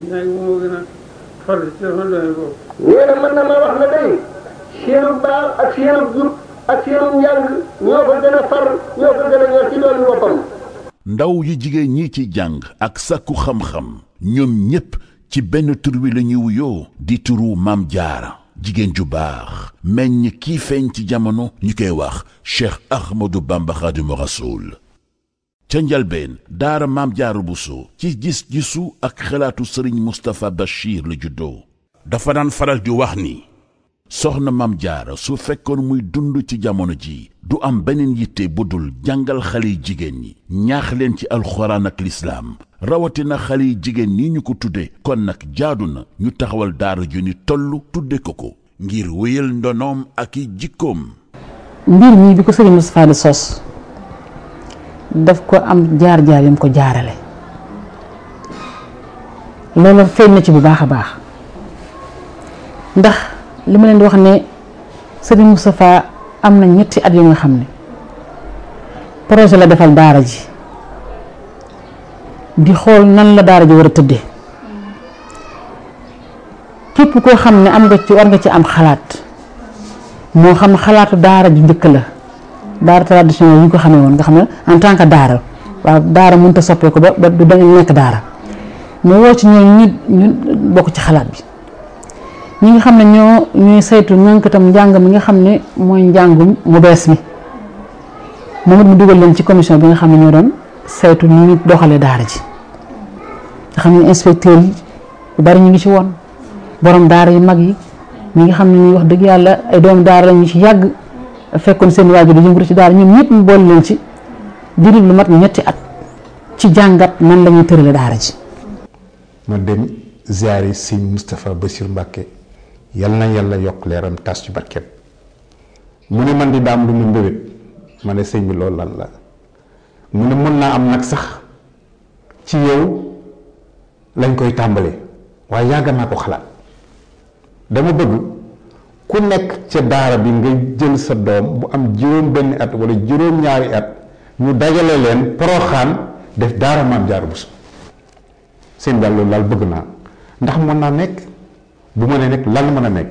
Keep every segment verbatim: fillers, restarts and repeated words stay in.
ñaay moo gën a farlu ci sama doole boobu. nee na mën na ma wax na day seenu baax ak seenu jub ak seenu njàng ñoo ko gën a far ñoo ko gën a ñor ci doolu boppam. ndaw yu jigéen ñi ci jàng ak sàkku xam-xam ñoom ñépp ci benn tur wi la ñuy wuyoo di turu Maam Jaara jigéen ju baax meññ kii feeñ ci jamono ñu koy wax Cheikh Ahmadou Bamba Khadimu Rasoul ca njalbeen daara Maam Jaara Buso ci gis-gisu ak xalaatu Sëriñ Moustapha Bachir la juddoo dafa daan faral di wax ni soxna Maam Jaara su fekkoon muy dund ci jamono ji du am beneen yitte bu dul jàngal xale yi jigéen ñi ñaax leen ci alxuraan ak lislaam rawatina xale yi jigéen ñi ñu ko tudde kon nag jaadu na ñu taxawal daara ju ni toll tudde ko ko ngir wéyal ndonoom ak i jikkoom. mbir mii bi ko sëriñ Moustapha di sos daf ko am jaar-jaar yam ko jaarale loolu feeñ na ci bu baax a baax ndax li ma leen di wax ne sëriñ Moustapha am na ñetti at yu nga xam ne projet la defal daara ji di xool nan la daara ji war a tëddee képp koo xam ne am nga ci war nga ci am xalaat moo xam xalaatu daara ju njëkk la daara traditionnelle yi ñu ko xamee woon nga xam ne en tant que daara waaw daara mënut a soppeeku ba ba du da nekk daara mu woo ci ñoom ñu ñu bokk ci xalaat bi ñi nga xam ne ñoo ñuy saytu ñànkatam njàng mi nga xam ne mooy njàngum mu bees mi moom it mu dugal leen ci commission bi nga xam ne ñoo doon saytu ni ñu doxalee daara ji nga xam ne inspecteur yi bu bari ñu ngi ci woon borom daara yu mag yi ñi nga xam ne ñu wax dëgg yàlla ay doomu daara la ñu ci yàgg fekkoon seen waajur di yëngatu ci daara ñoom ñëpp mu boole leen ci diiru lu mat ñetti at ci jàngat nan la ñuy tërale daara ji. ma dem ziyaari sëñ Moustapha Bassir Mbacke yal na yàlla yokk leeram tas ci barkeem mu ne man di daam lu mu mbébét ma ne sëñ bi loolu lan la mu ne mën naa am nag sax ci yow lañ koy tàmbalee waaye yàgg naa ko xalaat dama bëgg ku nekk ca daara bi nga jël sa doom bu am juróom benn at wala juróom ñaari at ñu dajale leen Poroxaan def daara Maam Jaara Buso seen daal loolu daal bëgg naa ndax mën naa nekk bu ma nee nekk lan mën a nekk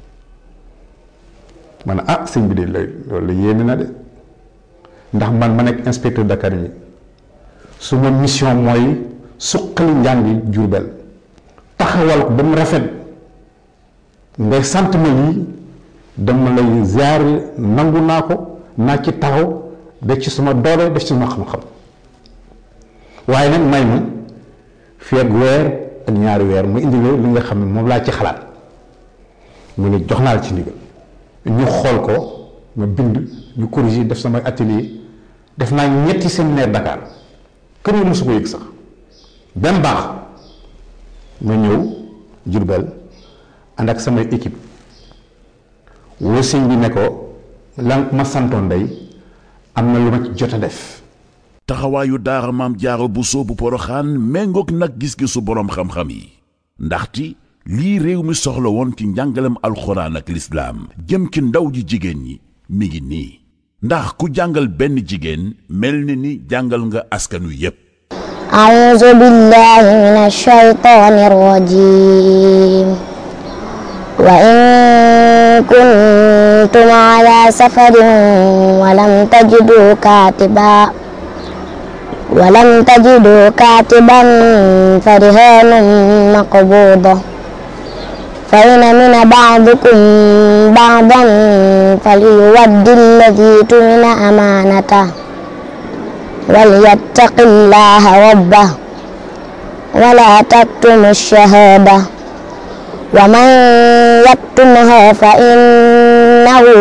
man ah sëñ bi de loolu la yéeme na de ndax man ma nekk inspecteur Dakar yi su ma mission mooy suqali njàngi Jurbel taxawal ko ba mu rafet ngay sant ma lii dama lay ziar nangu naa ko naa ci taxaw def ci suma doole def ci suma xam-xam waaye nag may ma fii ak weer ak ñaari weer mu indi li nga xam ne moom laa ci xalaat mu ne jox naa la ci ndigal ñu xool ko ma bind ñu corriger def sama atelier def naa ñetti séminaire Dakar kër yi mosu ko yëg sax benn baax ma ñëw Jurbel ànd ak samay équipe woo sëñ bi ne ko lan ma santoon day am na lu ma ci jot a def. taxawaayu daara Maam Jaara Buso bu Poroxaan méngoog nag gis-gisu boroom xam-xam yi ndaxte lii réew mi soxla woon ci njàngalem alxuraan ak lislaam jëm ci ndaw ji jigéen ñi mi ngi nii ndax ku jàngal benn jigéen mel ni ni jàngal nga askanu yépp. a'uuzu billaahi mina shaytaani rajiim wa in kuntum alaa safarin wa lam tajiduu kaatiban wa lam tajiduu kaatiban farihaanun maqbuuda fa in amina ba'dukum ba'dan falyuwaddi alladhii tumina amaanatahu walyattaqi llaaha rabbahu wa laa taktumu ash-shahaadata wa man yaktumha fa innahu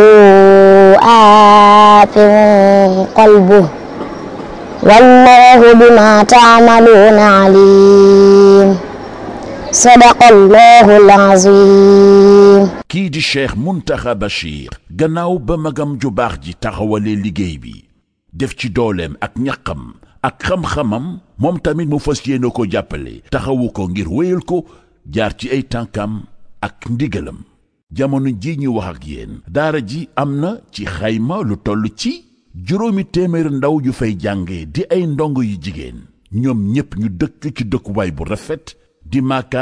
aathim qalbuhu wallaahu bimaa ta'maluuna aliim. sadaqallahul aziim. kii di Cheikh Mountakha Bachir gannaaw ba magam ju baax ji taxawalee liggéey bi def ci dooleem ak ñaqam ak xam-xamam moom tamit mu fas yéene ko jàppale taxawu ko ngir wéyal ko jaar ci ay tànkam ak ndigalam jamono ji ñu wax ak yéen daara ji am na ci xayma lu toll ci juróomi téeméer ndaw yu fay jànge di ay ndongo yu jigéen ñoom ñépp ñu dëkk ci dëkkuwaay bu rafet di maaka